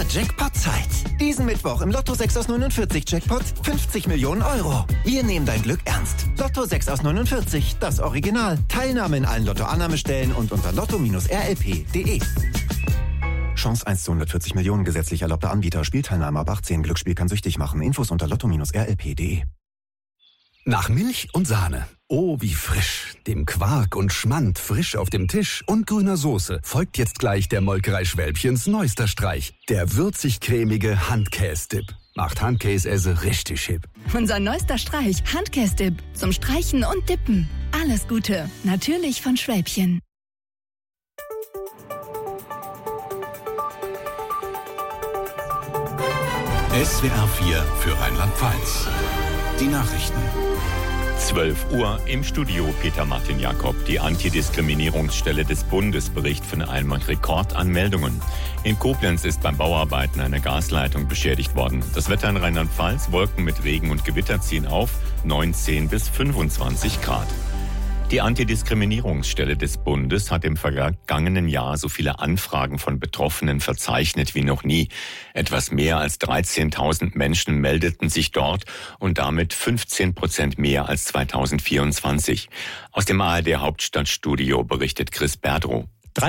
Jackpot-Zeit. Diesen Mittwoch im Lotto 6 aus 49 Jackpot 50 Millionen Euro. Wir nehmen dein Glück ernst. Lotto 6 aus 49, das Original. Teilnahme in allen Lotto-Annahmestellen und unter lotto-rlp.de. Chance 1 zu 140 Millionen, gesetzlich erlaubter Anbieter. Spielteilnahme ab 18. Glücksspiel kann süchtig machen. Infos unter lotto-rlp.de. Nach Milch und Sahne. Oh, wie frisch. Dem Quark und Schmand frisch auf dem Tisch und grüner Soße folgt jetzt gleich der Molkerei Schwälbchens neuester Streich. Der würzig-cremige Handkäse-Dip. Macht Handkäse richtig hip. Unser neuester Streich, Handkäse-Dip. Zum Streichen und Dippen. Alles Gute. Natürlich von Schwälbchen. SWR 4 für Rheinland-Pfalz. Die Nachrichten. 12 Uhr im Studio Peter Martin Jakob. Die Antidiskriminierungsstelle des Bundes berichtet von einem Rekord an Meldungen. In Koblenz ist beim Bauarbeiten eine Gasleitung beschädigt worden. Das Wetter in Rheinland-Pfalz, Wolken mit Regen und Gewitter ziehen auf, 19 bis 25 Grad. Die Antidiskriminierungsstelle des Bundes hat im vergangenen Jahr so viele Anfragen von Betroffenen verzeichnet wie noch nie. Etwas mehr als 13.000 Menschen meldeten sich dort und damit 15% mehr als 2024. Aus dem ARD Hauptstadtstudio berichtet Chris Berdrow.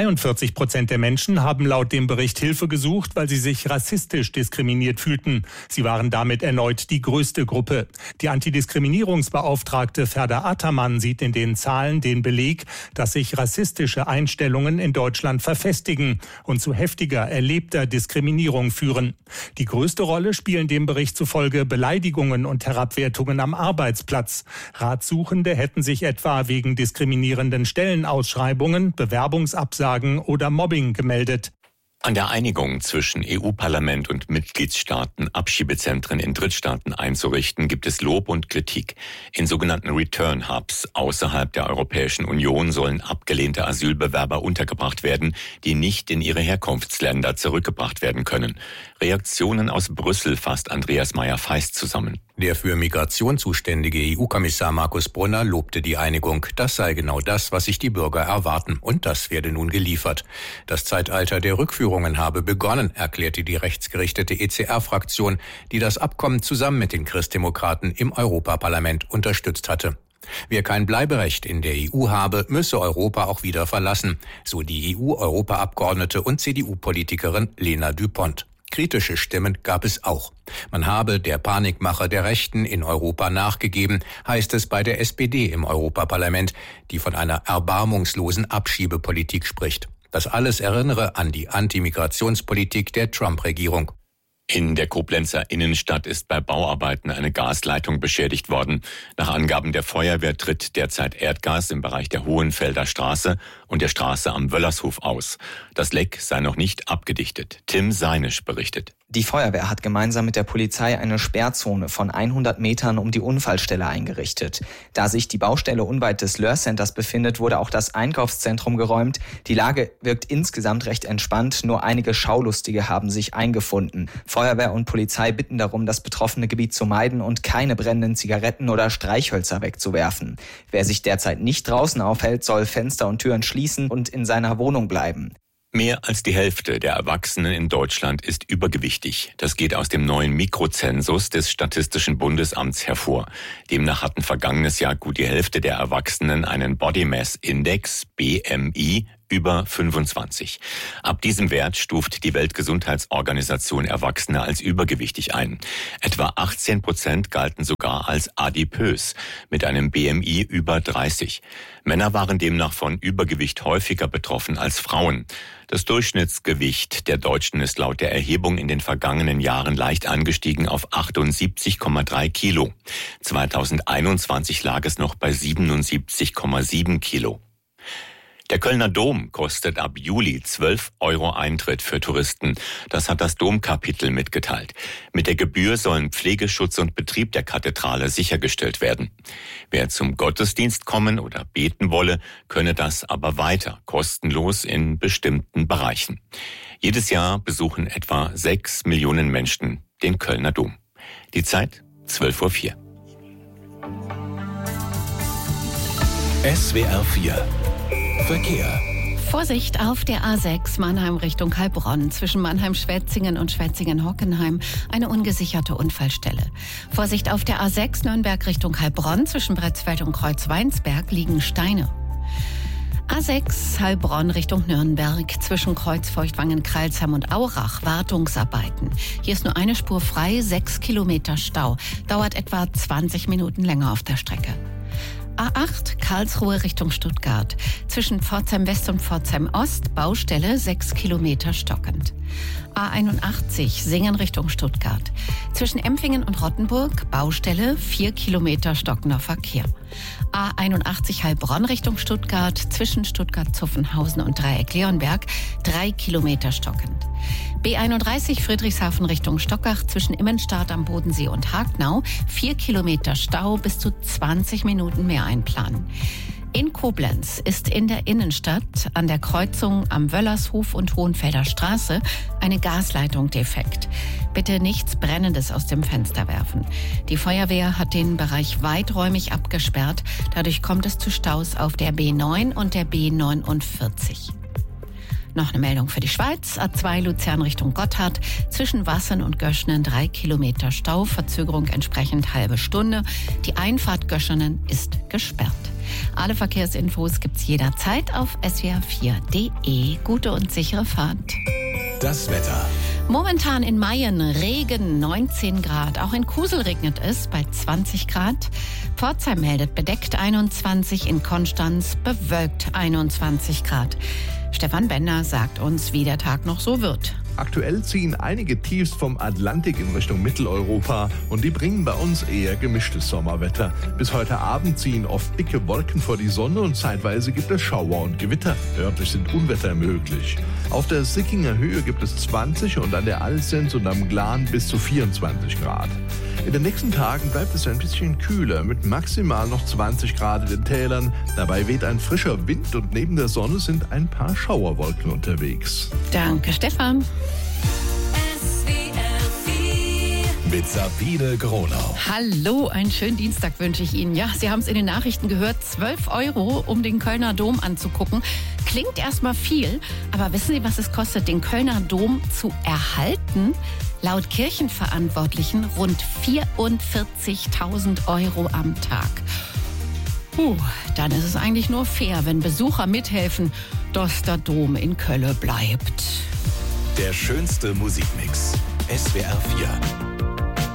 43% der Menschen haben laut dem Bericht Hilfe gesucht, weil sie sich rassistisch diskriminiert fühlten. Sie waren damit erneut die größte Gruppe. Die Antidiskriminierungsbeauftragte Ferda Ataman sieht in den Zahlen den Beleg, dass sich rassistische Einstellungen in Deutschland verfestigen und zu heftiger erlebter Diskriminierung führen. Die größte Rolle spielen dem Bericht zufolge Beleidigungen und Herabwertungen am Arbeitsplatz. Ratsuchende hätten sich etwa wegen diskriminierenden Stellenausschreibungen, Bewerbungsabsagen oder Mobbing gemeldet. An der Einigung zwischen EU-Parlament und Mitgliedstaaten, Abschiebezentren in Drittstaaten einzurichten, gibt es Lob und Kritik. In sogenannten Return Hubs außerhalb der Europäischen Union sollen abgelehnte Asylbewerber untergebracht werden, die nicht in ihre Herkunftsländer zurückgebracht werden können. Reaktionen aus Brüssel fasst Andreas Meyer-Feist zusammen. Der für Migration zuständige EU-Kommissar Markus Brunner lobte die Einigung. Das sei genau das, was sich die Bürger erwarten. Und das werde nun geliefert. Das Zeitalter der Rückführungen habe begonnen, erklärte die rechtsgerichtete ECR-Fraktion, die das Abkommen zusammen mit den Christdemokraten im Europaparlament unterstützt hatte. Wer kein Bleiberecht in der EU habe, müsse Europa auch wieder verlassen, so die EU-Europaabgeordnete und CDU-Politikerin Lena Düpont. Kritische Stimmen gab es auch. Man habe der Panikmache der Rechten in Europa nachgegeben, heißt es bei der SPD im Europaparlament, die von einer erbarmungslosen Abschiebepolitik spricht. Das alles erinnere an die Antimigrationspolitik der Trump-Regierung. In der Koblenzer Innenstadt ist bei Bauarbeiten eine Gasleitung beschädigt worden. Nach Angaben der Feuerwehr tritt derzeit Erdgas im Bereich der Hohenfelder Straße und der Straße am Wöllershof aus. Das Leck sei noch nicht abgedichtet. Tim Seinisch berichtet. Die Feuerwehr hat gemeinsam mit der Polizei eine Sperrzone von 100 Metern um die Unfallstelle eingerichtet. Da sich die Baustelle unweit des Löhr Centers befindet, wurde auch das Einkaufszentrum geräumt. Die Lage wirkt insgesamt recht entspannt, nur einige Schaulustige haben sich eingefunden. Feuerwehr und Polizei bitten darum, das betroffene Gebiet zu meiden und keine brennenden Zigaretten oder Streichhölzer wegzuwerfen. Wer sich derzeit nicht draußen aufhält, soll Fenster und Türen schließen und in seiner Wohnung bleiben. Mehr als die Hälfte der Erwachsenen in Deutschland ist übergewichtig. Das geht aus dem neuen Mikrozensus des Statistischen Bundesamts hervor. Demnach hatten vergangenes Jahr gut die Hälfte der Erwachsenen einen Body Mass Index, BMI, über 25. Ab diesem Wert stuft die Weltgesundheitsorganisation Erwachsene als übergewichtig ein. Etwa 18% galten sogar als adipös, mit einem BMI über 30. Männer waren demnach von Übergewicht häufiger betroffen als Frauen. Das Durchschnittsgewicht der Deutschen ist laut der Erhebung in den vergangenen Jahren leicht angestiegen auf 78,3 Kilo. 2021 lag es noch bei 77,7 Kilo. Der Kölner Dom kostet ab Juli 12 € Eintritt für Touristen. Das hat das Domkapitel mitgeteilt. Mit der Gebühr sollen Pflegeschutz und Betrieb der Kathedrale sichergestellt werden. Wer zum Gottesdienst kommen oder beten wolle, könne das aber weiter kostenlos in bestimmten Bereichen. Jedes Jahr besuchen etwa 6 Millionen Menschen den Kölner Dom. Die Zeit 12:04 Uhr. SWR 4 Verkehr. Vorsicht auf der A6 Mannheim Richtung Heilbronn. Zwischen Mannheim-Schwetzingen und Schwetzingen-Hockenheim eine ungesicherte Unfallstelle. Vorsicht auf der A6 Nürnberg Richtung Heilbronn. Zwischen Bretzfeld und Kreuzweinsberg liegen Steine. A6 Heilbronn Richtung Nürnberg. Zwischen Kreuzfeuchtwangen, Kreilsheim und Aurach Wartungsarbeiten. Hier ist nur eine Spur frei, 6 Kilometer Stau. Dauert etwa 20 Minuten länger auf der Strecke. A8 Karlsruhe Richtung Stuttgart. Zwischen Pforzheim West und Pforzheim Ost Baustelle 6 Kilometer stockend. A81 Singen Richtung Stuttgart. Zwischen Empfingen und Rottenburg Baustelle 4 Kilometer stockender Verkehr. A81 Heilbronn Richtung Stuttgart. Zwischen Stuttgart-Zuffenhausen und Dreieck-Leonberg 3 Kilometer stockend. B31 Friedrichshafen Richtung Stockach zwischen Immenstadt am Bodensee und Hagnau 4 Kilometer Stau, bis zu 20 Minuten mehr einplanen. In Koblenz ist in der Innenstadt an der Kreuzung am Wöllershof und Hohenfelder Straße eine Gasleitung defekt. Bitte nichts Brennendes aus dem Fenster werfen. Die Feuerwehr hat den Bereich weiträumig abgesperrt. Dadurch kommt es zu Staus auf der B9 und der B49. Noch eine Meldung für die Schweiz. A2 Luzern Richtung Gotthard. Zwischen Wassern und Göschenen 3 Kilometer Stau. Verzögerung entsprechend halbe Stunde. Die Einfahrt Göschenen ist gesperrt. Alle Verkehrsinfos gibt's jederzeit auf swr4.de. Gute und sichere Fahrt. Das Wetter. Momentan in Mayen Regen, 19 Grad. Auch in Kusel regnet es bei 20 Grad. Pforzheim meldet bedeckt 21, in Konstanz bewölkt 21 Grad. Stefan Bender sagt uns, wie der Tag noch so wird. Aktuell ziehen einige Tiefs vom Atlantik in Richtung Mitteleuropa und die bringen bei uns eher gemischtes Sommerwetter. Bis heute Abend ziehen oft dicke Wolken vor die Sonne und zeitweise gibt es Schauer und Gewitter. Örtlich sind Unwetter möglich. Auf der Sickinger Höhe gibt es 20 und an der Alsenz und am Glan bis zu 24 Grad. In den nächsten Tagen bleibt es ein bisschen kühler, mit maximal noch 20 Grad in den Tälern. Dabei weht ein frischer Wind und neben der Sonne sind ein paar Schauerwolken unterwegs. Danke, Stefan. Mit Sabine Gronau. Hallo, einen schönen Dienstag wünsche ich Ihnen. Ja, Sie haben es in den Nachrichten gehört, 12 €, um den Kölner Dom anzugucken. Klingt erstmal viel, aber wissen Sie, was es kostet, den Kölner Dom zu erhalten? Laut Kirchenverantwortlichen rund 44.000 € am Tag. Dann ist es eigentlich nur fair, wenn Besucher mithelfen, dass der Dom in Köln bleibt. Der schönste Musikmix. SWR 4.